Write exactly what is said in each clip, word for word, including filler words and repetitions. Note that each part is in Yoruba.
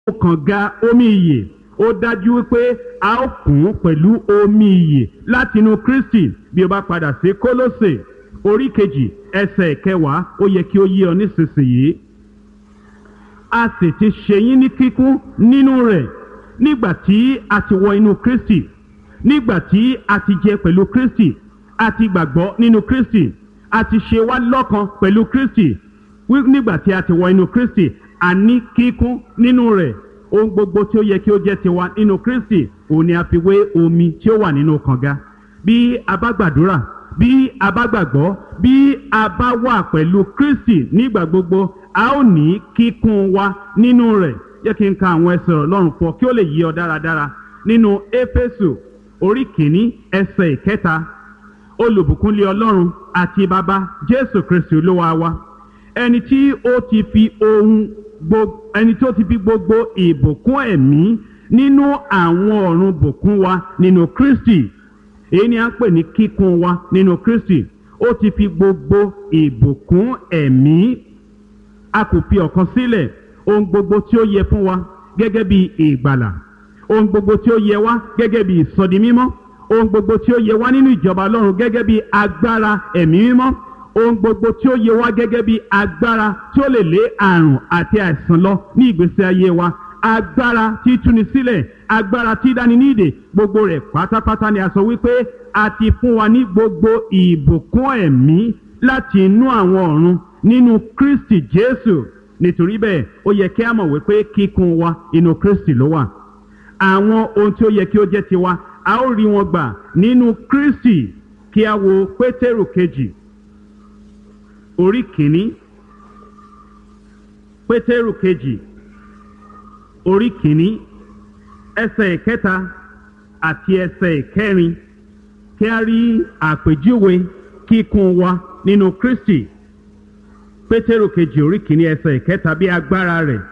kànga omi ìyè ó dájú wípé a ó kún pẹ̀lú omi ìyè látinú Kristi. Bí o bá padà sí Kólósè orí kejì ẹsẹ̀ kẹwàá ó yẹ kí ó yé ọ nísinsìnyí. A sì ti ṣe yín ní kíkún nínú rẹ̀ nígbà tí a ti wọ inú Kristi, nígbà tí a ti jẹ pẹ̀lú Kristi, a ti gbàgbọ́ nínú Kristi, a ti ṣe wá lọ́kan pẹ̀lú Kristi. Nígbà tí a ti wọ inú Kristi, a ní kíkún nínú rẹ̀. Ohun gbogbo tí ó yẹ kí ó jẹ́ tiwa nínú Kristi òun ni a fi wé omi tí ó wà nínú kànga. Bí a bá gbàdúrà, bí a bá gbàgbọ́, bí a bá wà pẹ̀lú Kristi nígbà gbogbo, a ó ní kíkún wa nínú rẹ̀. Jẹ́ kí n ka àwọn ẹsẹ̀ Ọlọ́run fún ọ kí ó lè yé ọ dáradára. Nínú Éfésù orí kìíní ẹsẹ̀ ìkẹta, olùbùkúnlé Ọlọ́run àti bàbá Jésù Kristi Olúwa wa, ẹni tí ó ti fi ohun gbogbo ẹni tí ó ti fi gbogbo ìbùkún ẹ̀mí nínú àwọn ọ̀run bùkún wa nínú Kristi. Èyí ni a ń pè ní kíkún wa nínú Kristi. Ó ti fi gbogbo ìbùkún ẹ̀mí. A kò fi ọ̀kan sílẹ̀. Ohun gbogbo tí ó yẹ fún wa gẹ́gẹ́ bí ìgbàlà, ohun gbogbo tí ó yẹ wá gẹ́gẹ́ bí ìsọdi mímọ́, ohun gbogbo tí ó yẹ wá nínú ìjọba Ọlọ́run gẹ́gẹ́ bí agbára ẹ̀mí mímọ́, ohun gbogbo tí ó yẹ wá gẹ́gẹ́ bí agbára tí ó lè lé àrùn àti àìsàn lọ ní ìgbésí ayé wa, agbára tí túni sílẹ̀, agbára tí dáni ní ìdè, gbogbo rẹ̀ pátápátá ni a sọ wípé a ti fún wa ní gbogbo ìbùkún ẹ̀mí láti inú àwọn ọ̀run nínú Kristi Jésù. Nítorí bẹ́ẹ̀ ó yẹ kí a mọ̀ wípé kíkún wa inú Kristi ló wà. Àwọn ohun tí ó yẹ kí ó jẹ́ tiwa a ó rí wọn gbà nínú Kristi. Kí a wo Pétérù kejì orí kìíní, Pétérù kejì orí kìíní ẹsẹ̀ ìkẹta àti ẹsẹ̀ ìkẹrin. Kí a rí àpèjúwe kíkún wa nínú Kristi. Pétérù kejì orí kìíní ẹsẹ̀ ìkẹta, bí agbára rẹ̀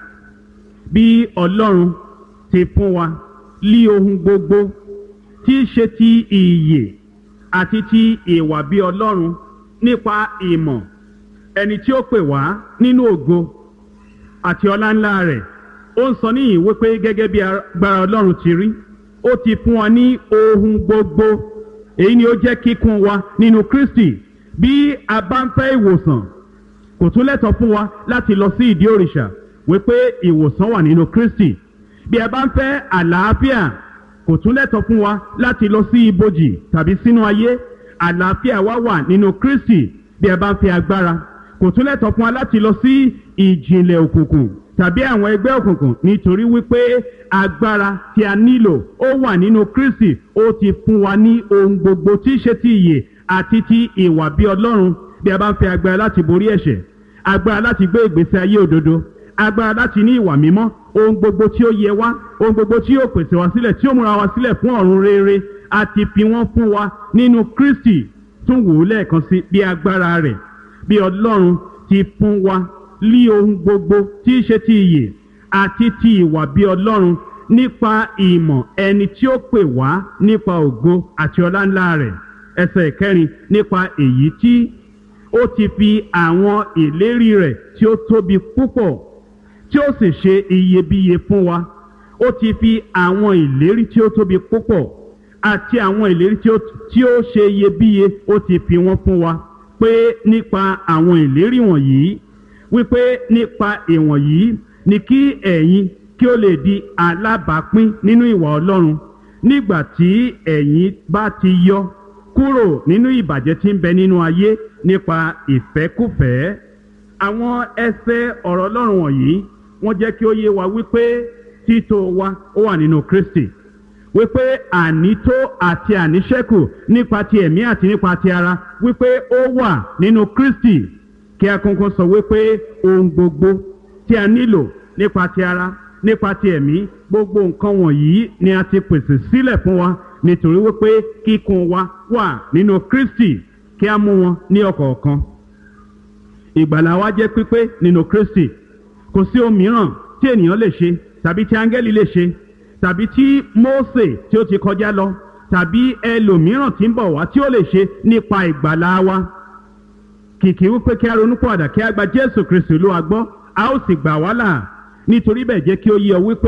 bí Ọlọ́run ti fún wa lí ohun gbogbo tí í ṣe ti ìyè àti ti ìwà bí Ọlọ́run nípa ìmọ̀ ẹni tí ó pè wá nínú ògo àti ọlá ńlá rẹ̀. Ó ń sọ níyìn wípé gẹ́gẹ́ bí agbára Ọlọ́run ti rí, ó ti fún wa ní ohun gbogbo. Èyí ni ó jẹ́ kíkún wa nínú Kristi. Bí a bá ń fẹ́ ìwòsàn, kò tún lẹ́tọ̀ọ́ fún wa láti lọ sí ìdí òrìṣà wípé ìwòsàn wà nínú Kristi. Bí a bá ń fẹ́ àlàáfíà, kò tún lẹ́tọ̀ọ́ fún wa láti lọ sí ibojì tàbí sínú ayé. Àlàáfíà wa wà nínú Kristi. Bí a bá ń fẹ́ agbára, kò tún lẹ́tọ̀ọ́ fún wa láti lọ sí ìjìnlẹ̀ òkùnkùn tàbí àwọn ẹgbẹ́ òkùnkùn, nítorí wípé agbára tí a nílò ó wà nínú Kristi. Ó ti fún wa ní ohun gbogbo tí í ṣe ti ìyè àti ti ìwà bí Ọlọ́run. Bí a bá ń fẹ́ agbára láti borí ẹ̀ṣẹ̀, agbára láti gbé ìgbésí ayé òdodo, agbára láti ní ìwà mímọ́, ohun gbogbo tí ó yẹ wá, ohun gbogbo tí yóò pèsè wá sílẹ̀, tí ó múra wá sílẹ̀ fún ọ̀run rere, a ti fi wọ́n fún wa nínú Kristi. Tún wò ó lẹ́ẹ̀kan sí, bí agbára rẹ̀ bí Ọlọ́run ti fún wa lí ohun gbogbo tí í ṣe ti ìyè àti ti ìwà bí Ọlọ́run nípa ìmọ̀ ẹni tí ó pè wá nípa ògo àti ọlá ńlá rẹ̀. Ẹsẹ̀ ìkẹrin, nípa èyí tí ó ti fi àwọn ìlérí rẹ̀ tí ó tóbi púpọ̀ tí ó sì ṣe iyebíye fún wa. Ó ti fi àwọn ìlérí tí ó tóbi púpọ̀ àti àwọn ìlérí tí ó tí ó ṣe iyebíye ó ti fi wọ́n fún wa, pé nípa àwọn ìlérí wọ̀nyí, wípé nípa ìwọ̀nyí ni kí ẹ̀yin kí ó lè di alábàápín nínú ìwà Ọlọ́run nígbà tí ẹ̀yin bá ti yọ kúrò nínú ìbàjẹ́ tí ń bẹ nínú ayé nípa ìfẹ́kúfẹ̀ẹ́. Àwọn ẹsẹ̀ ọ̀rọ̀ Ọlọ́run wọ̀nyí wọ́n jẹ́ kí ó yé wa wípé títò wa ó wà nínú Kristi, wípé ànító àti àníṣẹ́kù nípa ti ẹ̀mí àti nípa ti ara wípé ó wà nínú Kristi. Kí a kọ́kọ́ sọ wípé ohun gbogbo tí a nílò nípa ti ara, nípa ti ẹ̀mí, gbogbo nǹkan wọ̀nyí ni a ti pèsè sílẹ̀ fún wa, nítorí wípé kíkún wa wà nínú Kristi. Kí a mú wọn ní ọ̀kọ̀ọ̀kan. Ìgbàlà wa jẹ́ pípé nínú Kristi. Kò sí ohun mìíràn tí ènìyàn lè ṣe tàbí tí áńgẹ́lì lè ṣe tàbí tí Mósè tí ó ti kọjá lọ tàbí ẹlòmíràn tí ń bọ̀ wá tí ó lè ṣe nípa ìgbàlà wa. Kìkì wípé kí a ronúpìwàdà, kí a gba Jésù Kristi Olúwa gbọ́, a ó sì gbà wá là. Nítorí bẹ́ẹ̀ jẹ́ kí ó yé ọ wípé